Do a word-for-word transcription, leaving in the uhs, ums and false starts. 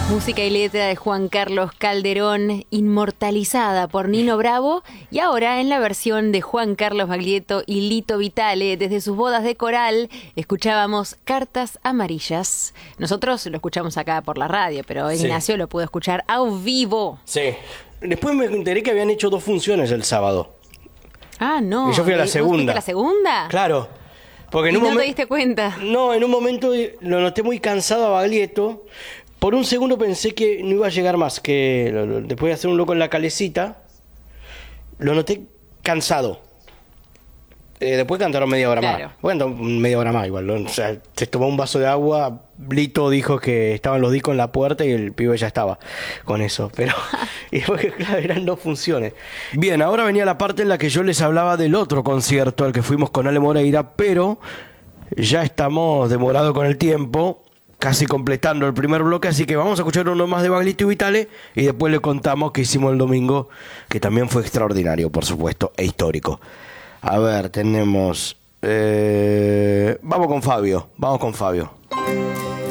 Música y letra de Juan Carlos Calderón, inmortalizada por Nino Bravo, y ahora en la versión de Juan Carlos Baglietto y Lito Vitale. Desde sus bodas de coral escuchábamos Cartas Amarillas. Nosotros lo escuchamos acá por la radio, pero Sí. Ignacio lo pudo escuchar a vivo. Sí. Después me enteré que habían hecho dos funciones el sábado. Ah, no. Y yo fui a la ¿Vos segunda. fuiste a la segunda? Claro. Porque en ¿Y un no te momen- diste cuenta? No, en un momento lo noté muy cansado a Baglietto. Por un segundo pensé que no iba a llegar más, que lo- lo- después de hacer un loco en la calecita, lo noté cansado. Eh, después cantaron media hora Claro. más. Bueno, media hora más igual. ¿no? O sea, se tomó un vaso de agua. Lito dijo que estaban los discos en la puerta y el pibe ya estaba con eso. Pero y porque, claro, eran dos funciones. Bien, ahora venía la parte en la que yo les hablaba del otro concierto al que fuimos con Ale Moreira, pero ya estamos demorados con el tiempo, casi completando el primer bloque, así que vamos a escuchar uno más de Baglietto y Vitale y después le contamos qué hicimos el domingo, que también fue extraordinario, por supuesto, e histórico. A ver, tenemos... eh, vamos con Fabio, vamos con Fabio.